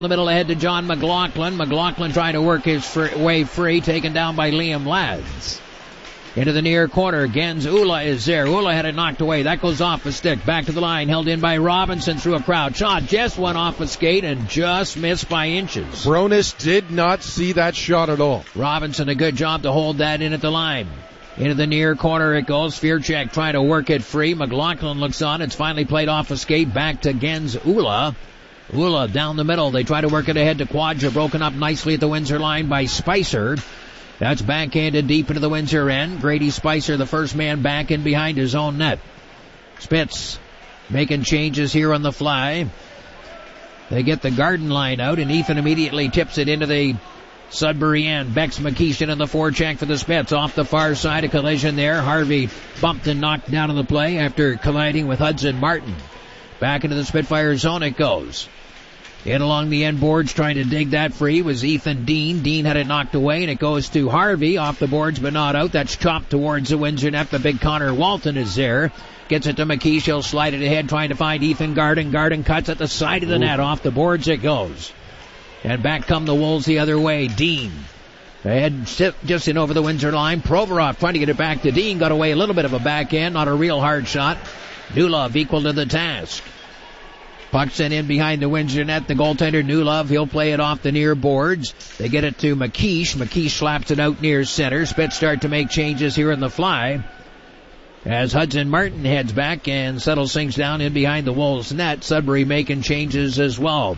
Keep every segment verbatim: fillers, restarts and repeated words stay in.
The middle ahead to John McLaughlin. McLaughlin trying to work his fr- way free, taken down by Liam Lads. Into the near corner, Gens Ula is there. Ula had it knocked away. That goes off a stick. Back to the line, held in by Robinson through a crowd. Shot just went off a skate and just missed by inches. Bronis did not see that shot at all. Robinson, a good job to hold that in at the line. Into the near corner it goes. Fearcheck trying to work it free. McLaughlin looks on. It's finally played off a skate. Back to Gens Ula. Ula down the middle. They try to work it ahead to Quadra. Broken up nicely at the Windsor line by Spicer. That's backhanded deep into the Windsor end. Grady Spicer, the first man back in behind his own net. Spitz making changes here on the fly. They get the Garden line out, and Ethan immediately tips it into the Sudbury end. Bex McKeeston in the forecheck for the Spitz. Off the far side, a collision there. Harvey bumped and knocked down on the play after colliding with Hudson Martin. Back into the Spitfire zone it goes. In along the end boards, trying to dig that free was Ethan Dean. Dean had it knocked away, and it goes to Harvey. Off the boards, but not out. That's chopped towards the Windsor net. The big Connor Walton is there. Gets it to McKee. She'll slide it ahead, trying to find Ethan Garden. Garden cuts at the side of the Ooh. net. Off the boards it goes. And back come the Wolves the other way. Dean. Ahead just in over the Windsor line. Provorov trying to get it back to Dean. Got away a little bit of a backhand. Not a real hard shot. Newlove equal to the task. Puck sent in behind the Windsor net. The goaltender, Newlove, he'll play it off the near boards. They get it to McKeish. McKeish slaps it out near center. Spitz start to make changes here in the fly. As Hudson Martin heads back and settles things down in behind the Wolves net. Sudbury making changes as well.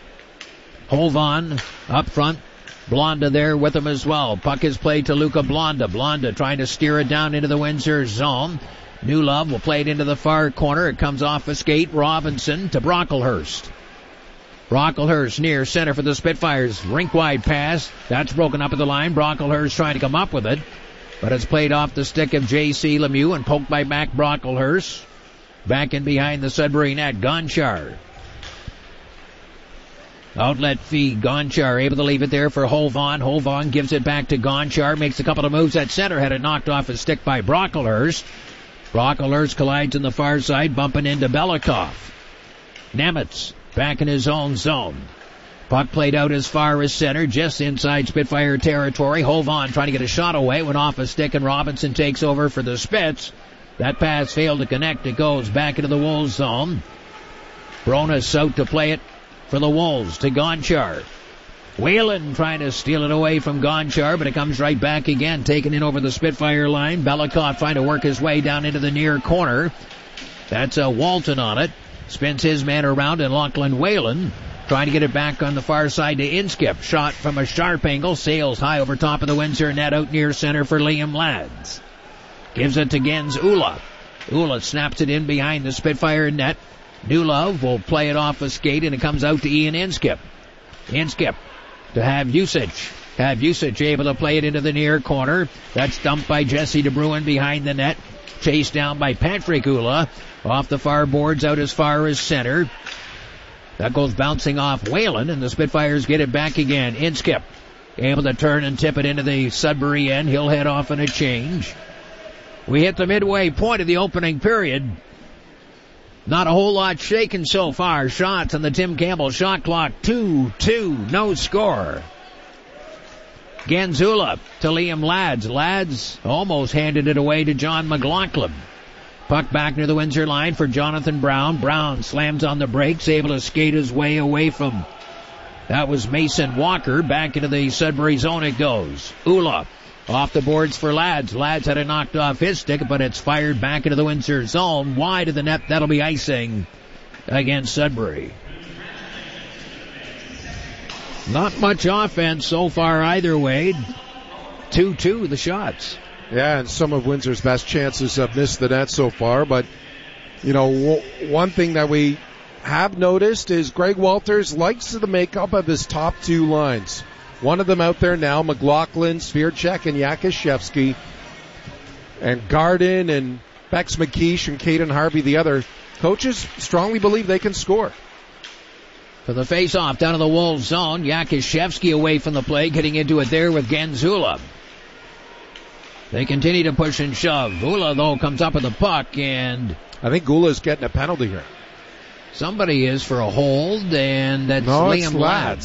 Holvan up front. Blonda there with him as well. Puck is played to Luca Blonda. Blonda trying to steer it down into the Windsor zone. Newlove will play it into the far corner. It comes off a skate. Robinson to Brocklehurst. Brocklehurst near center for the Spitfires. Rink-wide pass. That's broken up at the line. Brocklehurst trying to come up with it. But it's played off the stick of J C Lemieux and poked by Mac Brocklehurst. Back in behind the Sudbury net. Gonchar. Outlet feed. Gonchar able to leave it there for Holvan. Holvan gives it back to Gonchar. Makes a couple of moves at center. Had it knocked off his stick by Brocklehurst. Brocklehurst collides in the far side, bumping into Belikov. Nemitz back in his own zone. Puck played out as far as center, just inside Spitfire territory. Holvan trying to get a shot away, went off a stick, and Robinson takes over for the Spitz. That pass failed to connect. It goes back into the Wolves zone. Bronis out to play it for the Wolves to Gonchar. Whalen trying to steal it away from Gonchar, but it comes right back again, taken in over the Spitfire line. Belikov trying to work his way down into the near corner. That's a Walton on it. Spins his man around, and Lachlan Whalen trying to get it back on the far side to Inskip. Shot from a sharp angle, sails high over top of the Windsor net out near center for Liam Lads. Gives it to Gens Ula. Ula snaps it in behind the Spitfire net. Newlove will play it off a skate, and it comes out to Ian Inskip. Inskip to have usage. Have usage able to play it into the near corner. That's dumped by Jesse DeBruin behind the net. Chased down by Patrick Ula. Off the far boards out as far as center. That goes bouncing off Whalen, and the Spitfires get it back again. Inskip able to turn and tip it into the Sudbury end. He'll head off in a change. We hit the midway point of the opening period. Not a whole lot shaken so far. Shots on the Tim Campbell shot clock. two two, no score. Gens Ula to Liam Lads. Lads almost handed it away to John McLaughlin. Puck back near the Windsor line for Jonathan Brown. Brown slams on the brakes, able to skate his way away from. That was Mason Walker. Back into the Sudbury zone it goes. Ula off the boards for Lads. Lads had it knocked off his stick, but it's fired back into the Windsor zone. Wide of the net. That'll be icing against Sudbury. Not much offense so far either way. two two the shots. Yeah, and some of Windsor's best chances have missed the net so far. But, you know, w- one thing that we have noticed is Greg Walters likes the makeup of his top two lines. One of them out there now, McLaughlin, Svirchek, and Yakishevsky. And Garden and Bex McKeish and Caden Harvey, the other. Coaches strongly believe they can score. For the face-off down to the Wolves zone, Yakishevsky away from the play, getting into it there with Gens Ula. They continue to push and shove. Ula, though, comes up with the puck, and I think Ula's getting a penalty here. Somebody is for a hold, and that's no, Liam it's Ladd.